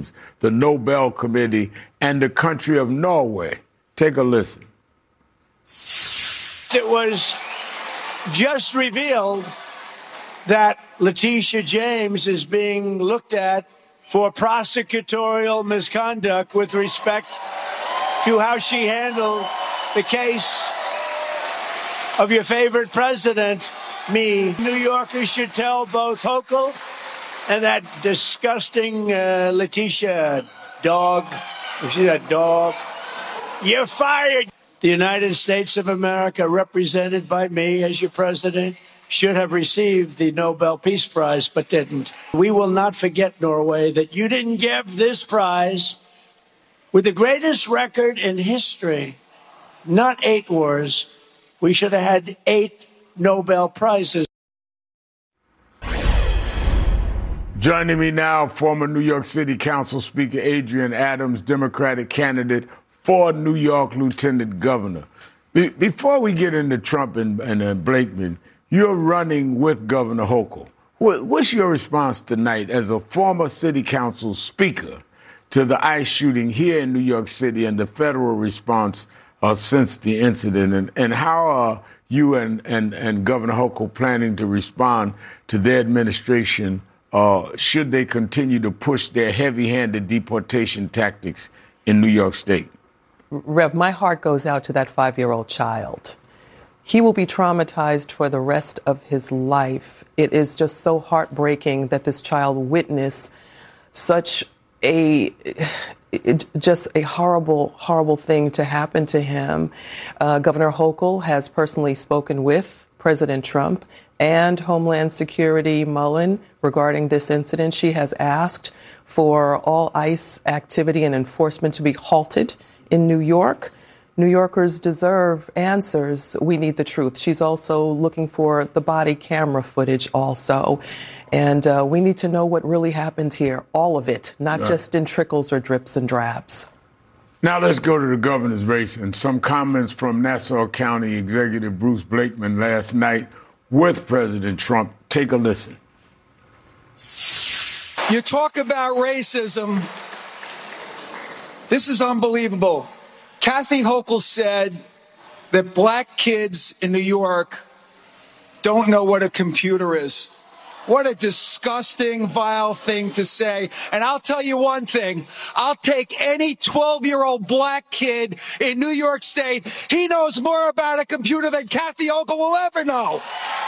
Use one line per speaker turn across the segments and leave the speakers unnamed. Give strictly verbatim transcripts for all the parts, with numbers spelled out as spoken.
James, the Nobel Committee, and the country of Norway. Take a listen.
It was just revealed that Letitia James is being looked at for prosecutorial misconduct with respect to how she handled the case of your favorite president, me. New Yorkers should tell both Hochul and that disgusting uh, Letitia dog, you see that dog? You're fired. The United States of America, represented by me as your president, should have received the Nobel Peace Prize, but didn't. We will not forget, Norway, that you didn't give this prize with the greatest record in history, not eight wars. We should have had eight Nobel Prizes.
Joining me now, former New York City Council Speaker Adrienne Adams, Democratic candidate for New York Lieutenant Governor. Be- before we get into Trump and, and uh, Blakeman, you're running with Governor Hochul. What, what's your response tonight as a former City Council Speaker to the ICE shooting here in New York City and the federal response uh, since the incident? And, and how are you and, and, and Governor Hochul planning to respond to their administration uh, should they continue to push their heavy-handed deportation tactics in New York State?
Rev, my heart goes out to that five-year-old child. He will be traumatized for the rest of his life. It is just so heartbreaking that this child witnessed such a, it, just a horrible, horrible thing to happen to him. Uh, Governor Hochul has personally spoken with President Trump and Homeland Security Mullen regarding this incident. She has asked for all ICE activity and enforcement to be halted in New York. New Yorkers deserve answers. We need the truth. She's also looking for the body camera footage also. And uh, we need to know what really happened here, all of it, not yeah. just in trickles or drips and drabs.
Now let's go to the governor's race and some comments from Nassau County Executive Bruce Blakeman last night with President Trump. Take a listen.
You talk about racism. This is unbelievable. Kathy Hochul said that black kids in New York don't know what a computer is. What a disgusting, vile thing to say. And I'll tell you one thing. I'll take any twelve-year-old black kid in New York State. He knows more about a computer than Kathy Hochul will ever know.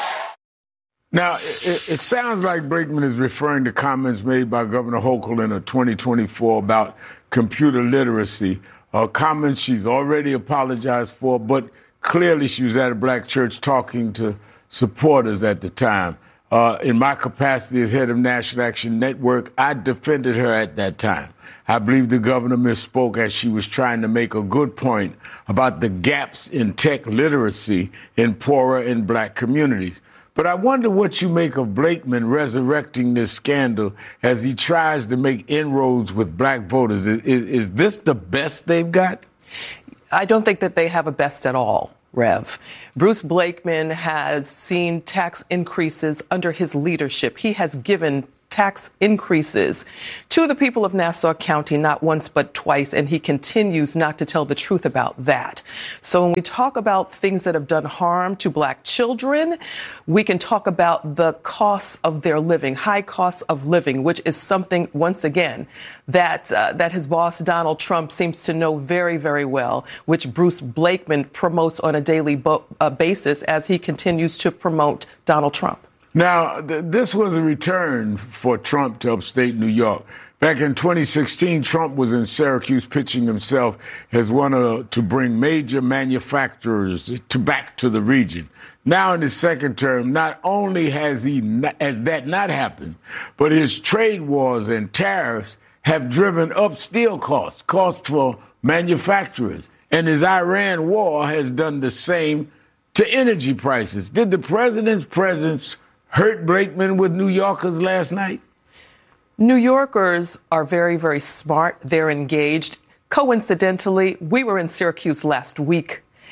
Now, it, it sounds like Blakeman is referring to comments made by Governor Hochul in a twenty twenty-four about computer literacy, uh, comments she's already apologized for, but clearly she was at a black church talking to supporters at the time. Uh, in my capacity as head of National Action Network, I defended her at that time. I believe the governor misspoke as she was trying to make a good point about the gaps in tech literacy in poorer and black communities. But I wonder what you make of Blakeman resurrecting this scandal as he tries to make inroads with black voters. Is, is, is this the best they've got?
I don't think that they have a best at all, Rev. Bruce Blakeman has seen tax increases under his leadership. He has given tax increases to the people of Nassau County, not once but twice, and he continues not to tell the truth about that. So when we talk about things that have done harm to black children, we can talk about the costs of their living, high costs of living, which is something, once again, that uh, that his boss, Donald Trump, seems to know very, very well, which Bruce Blakeman promotes on a daily bo- uh, basis as he continues to promote Donald Trump.
Now, th- this was a return for Trump to upstate New York. Back in twenty sixteen, Trump was in Syracuse pitching himself as one of, to bring major manufacturers to back to the region. Now in his second term, not only has he not, has that not happened, but his trade wars and tariffs have driven up steel costs, costs for manufacturers. And his Iran war has done the same to energy prices. Did the president's presence hurt Blakeman with New Yorkers last night?
New Yorkers are very, very smart. They're engaged. Coincidentally, we were in Syracuse last week.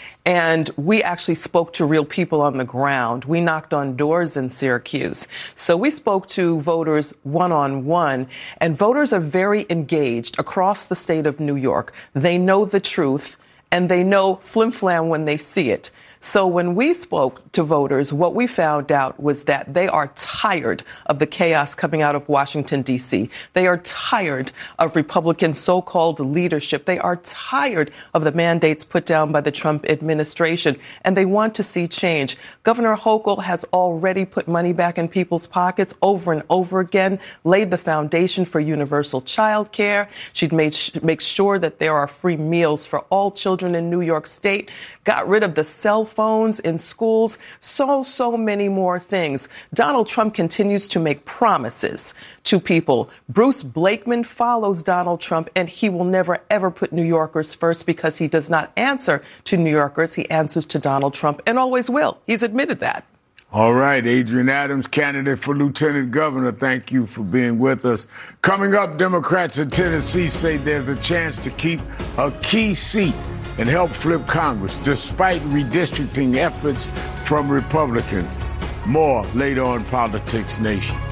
And we actually spoke to real people on the ground. We knocked on doors in Syracuse. So we spoke to voters one-on-one, and voters are very engaged across the state of New York. They know the truth, and they know flim-flam when they see it. So when we spoke to voters, what we found out was that they are tired of the chaos coming out of Washington, D C. They are tired of Republican so-called leadership. They are tired of the mandates put down by the Trump administration, and they want to see change. Governor Hochul has already put money back in people's pockets over and over again, laid the foundation for universal child care. She'd made sh- make sure that there are free meals for all children in New York State, got rid of the cell phones in schools, so, so many more things. Donald Trump continues to make promises to people. Bruce Blakeman follows Donald Trump, and he will never, ever put New Yorkers first because he does not answer to New Yorkers. He answers to Donald Trump and always will. He's admitted that.
All right, Adrienne Adams, candidate for lieutenant governor, thank you for being with us. Coming up, Democrats in Tennessee say there's a chance to keep a key seat and help flip Congress, despite redistricting efforts from Republicans. More later on Politics Nation.